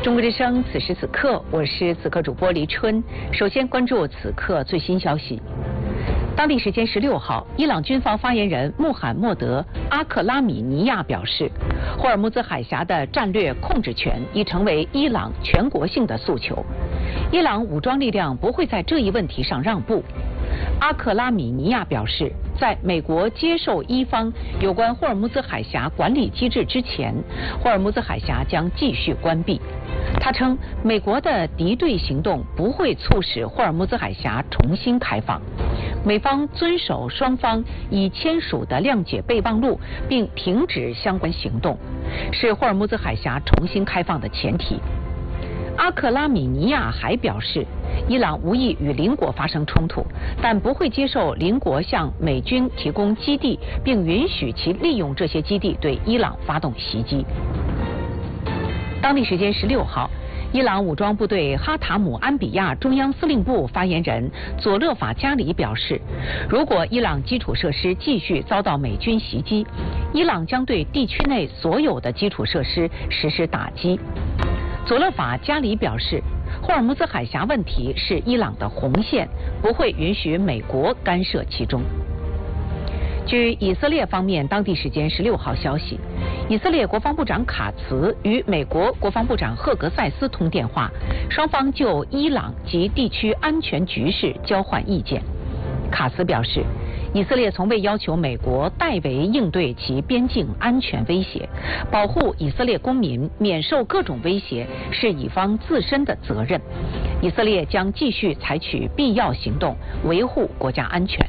中国之声，此时此刻，我是此刻主播黎春。首先关注此刻最新消息。当地时间16号，伊朗军方发言人穆罕默德·阿克拉米尼亚表示，霍尔木兹海峡的战略控制权已成为伊朗全国性的诉求，伊朗武装力量不会在这一问题上让步。阿克拉米尼亚表示，在美国接受伊方有关霍尔木兹海峡管理机制之前，霍尔木兹海峡将继续关闭。他称，美国的敌对行动不会促使霍尔木兹海峡重新开放。美方遵守双方已签署的谅解备忘录，并停止相关行动，是霍尔木兹海峡重新开放的前提。阿克拉米尼亚还表示，伊朗无意与邻国发生冲突，但不会接受邻国向美军提供基地，并允许其利用这些基地对伊朗发动袭击。当地时间16号，伊朗武装部队哈塔姆安比亚中央司令部发言人佐勒法加里表示，如果伊朗基础设施继续遭到美军袭击，伊朗将对地区内所有的基础设施实施打击。佐勒法加里表示，霍尔木兹海峡问题是伊朗的红线，不会允许美国干涉其中。据以色列方面当地时间16号消息，以色列国防部长卡茨与美国国防部长赫格塞斯通电话，双方就伊朗及地区安全局势交换意见。卡茨表示，以色列从未要求美国代为应对其边境安全威胁，保护以色列公民免受各种威胁是以方自身的责任。以色列将继续采取必要行动，维护国家安全。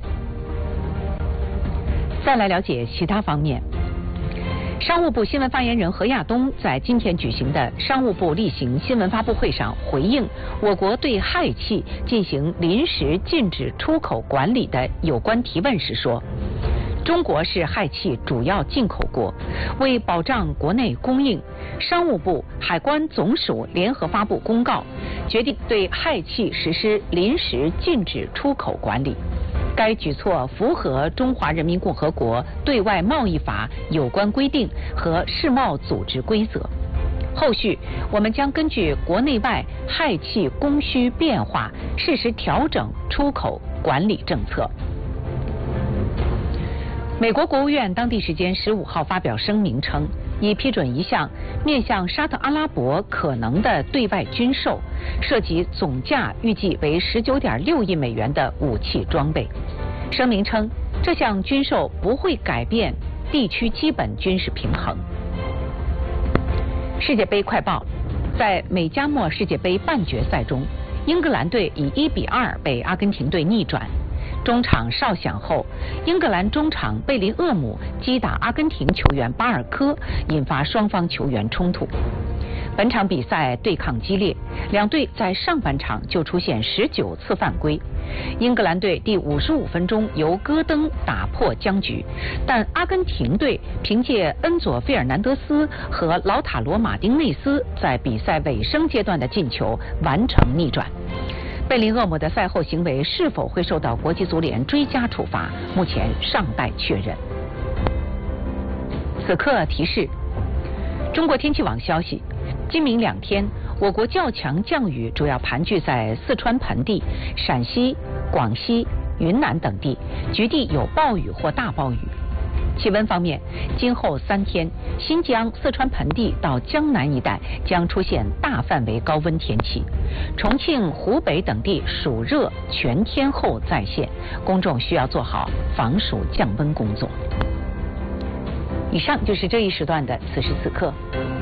再来了解其他方面。商务部新闻发言人何亚东在今天举行的商务部例行新闻发布会上回应我国对氦气进行临时禁止出口管理的有关提问时说，中国是氦气主要进口国，为保障国内供应，商务部、海关总署联合发布公告，决定对氦气实施临时禁止出口管理。该举措符合《中华人民共和国对外贸易法》有关规定和世贸组织规则。后续我们将根据国内外氦气供需变化，适时调整出口管理政策。美国国务院当地时间15号发表声明称，已批准一项面向沙特阿拉伯可能的对外军售，涉及总价预计为19.6亿美元的武器装备。声明称，这项军售不会改变地区基本军事平衡。世界杯快报，在美加墨世界杯半决赛中，英格兰队以1-2被阿根廷队逆转。中场哨响后，英格兰中场贝林厄姆击打阿根廷球员巴尔科，引发双方球员冲突。本场比赛对抗激烈，两队在上半场就出现19次犯规。英格兰队第55分钟由戈登打破僵局，但阿根廷队凭借恩佐·费尔南德斯和劳塔罗·马丁内斯在比赛尾声阶段的进球完成逆转。贝林厄姆的赛后行为是否会受到国际足联追加处罚，目前尚待确认。此刻提示：中国天气网消息，今明2天，我国较强降雨主要盘踞在四川盆地、陕西、广西、云南等地，局地有暴雨或大暴雨。气温方面，今后3天，新疆、四川盆地到江南一带将出现大范围高温天气，重庆、湖北等地暑热全天候再现，公众需要做好防暑降温工作。以上就是这一时段的此时此刻。